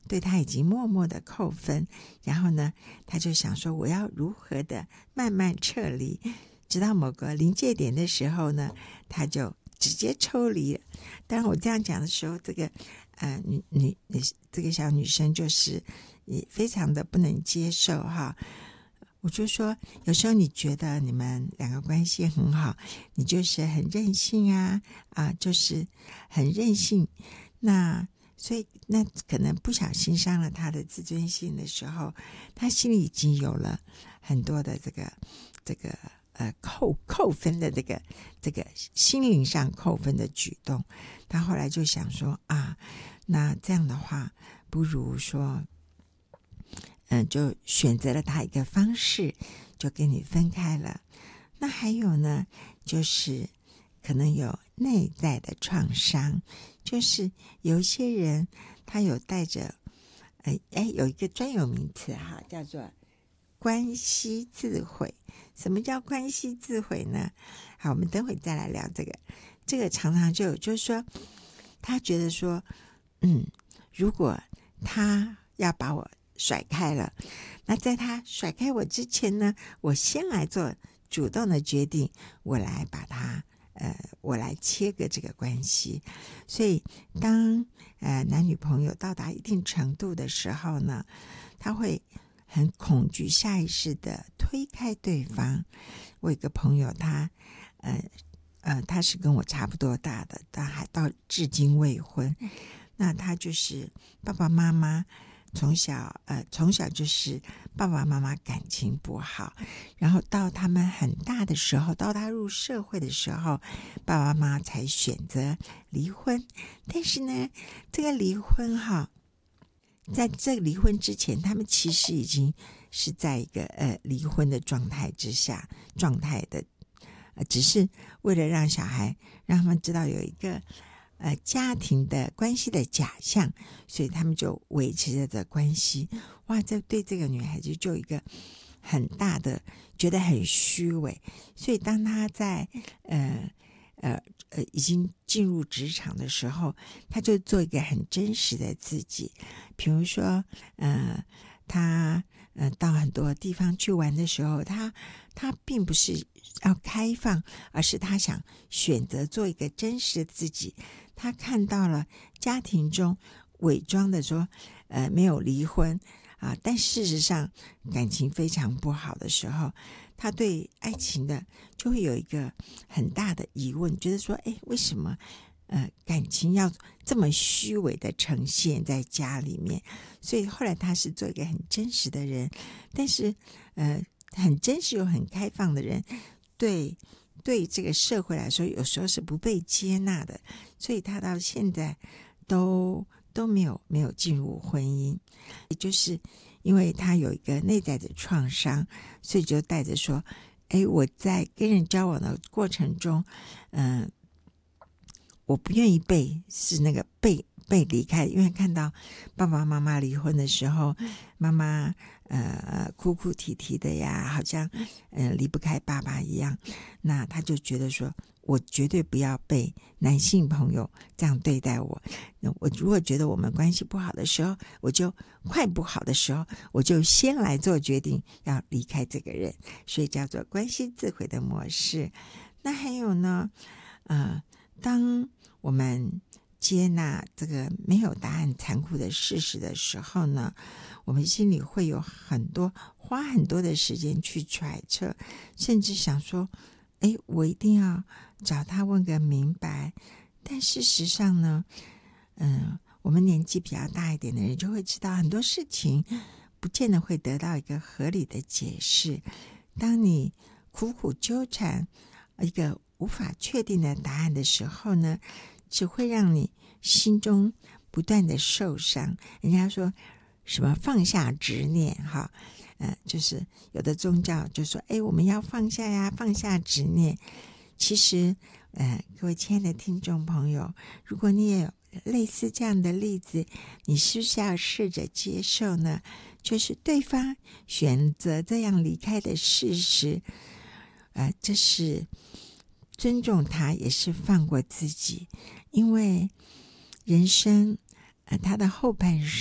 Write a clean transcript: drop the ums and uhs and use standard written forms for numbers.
对他已经默默的扣分，然后呢，他就想说我要如何的慢慢撤离，直到某个临界点的时候呢，他就直接抽离了。当然我这样讲的时候，这个这个小女生就是也非常的不能接受哈。我就说有时候你觉得你们两个关系很好，你就是很任性就是很任性，所以那可能不小心伤了他的自尊心的时候，他心里已经有了很多的这个扣分的这个心灵上扣分的举动。他后来就想说那这样的话不如说就选择了他一个方式，就跟你分开了。那还有呢，就是可能有内在的创伤，就是有一些人他有带着有一个专有名词叫做关系自毁。什么叫关系自毁呢？好，我们等会再来聊这个。这个常常就是说，他觉得说如果他要把我甩开了，那在他甩开我之前呢，我先来做主动的决定，我来把他我来切割这个关系。所以当男女朋友到达一定程度的时候呢，他会很恐惧，下意识的推开对方。我有一个朋友，他是跟我差不多大的，但还到至今未婚。那他就是爸爸妈妈从小就是爸爸妈妈感情不好，然后到他们很大的时候，到他入社会的时候，爸爸妈妈才选择离婚。但是呢，这个离婚在这个离婚之前，他们其实已经是在一个离婚的状态的，只是为了让小孩让他们知道有一个家庭的关系的假象，所以他们就维持着这关系。哇，这对这个女孩子就有一个很大的觉得很虚伪。所以当她在已经进入职场的时候，她就做一个很真实的自己。比如说她到很多地方去玩的时候，她并不是要开放，而是她想选择做一个真实的自己。她看到了家庭中伪装的说没有离婚但事实上感情非常不好的时候，她对爱情的就会有一个很大的疑问，觉得说为什么感情要这么虚伪的呈现在家里面。所以后来她是做一个很真实的人，但是很真实又很开放的人，对这个社会来说有时候是不被接纳的，所以他到现在都没有进入婚姻。也就是因为他有一个内在的创伤，所以就带着说我在跟人交往的过程中我不愿意被离开。因为看到爸爸妈妈离婚的时候，妈妈哭哭啼啼的呀，好像离不开爸爸一样，那他就觉得说我绝对不要被男性朋友这样对待我。我如果觉得我们关系不好的时候，我就快不好的时候，我就先来做决定要离开这个人，所以叫做关系自毁的模式。那还有呢当我们接纳这个没有答案残酷的事实的时候呢，我们心里会有花很多的时间去揣测，甚至想说我一定要找他问个明白。但事实上呢我们年纪比较大一点的人就会知道，很多事情不见得会得到一个合理的解释。当你苦苦纠缠一个无法确定的答案的时候呢，只会让你心中不断的受伤。人家说什么放下执念就是有的宗教就说我们要放下呀，放下执念。其实各位亲爱的听众朋友，如果你也有类似这样的例子，你是不是要试着接受呢？就是对方选择这样离开的事实这是尊重他，也是放过自己。因为人生它的后半生